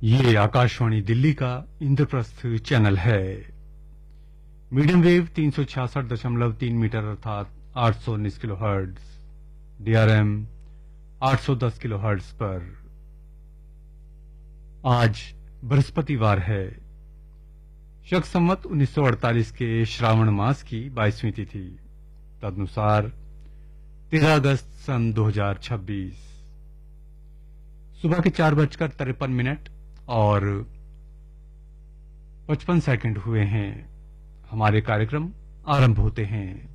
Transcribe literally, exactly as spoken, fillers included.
ये आकाशवाणी दिल्ली का इंद्रप्रस्थ चैनल है। मीडियम वेव तीन सौ छियासठ दशमलव तीन मीटर अर्थात आठ सौ उन्नीस किलो हर्ट्ज, डीआरएम आठ सौ दस किलो हर्ट्ज पर। आज बृहस्पतिवार है, शक संवत उन्नीस सौ अड़तालीस के श्रावण मास की बाईसवीं तिथि, तदनुसार तेरह अगस्त सन दो हजार छब्बीस। सुबह के चार बजकर तिरपन मिनट और पचपन सेकंड हुए हैं। हमारे कार्यक्रम आरंभ होते हैं।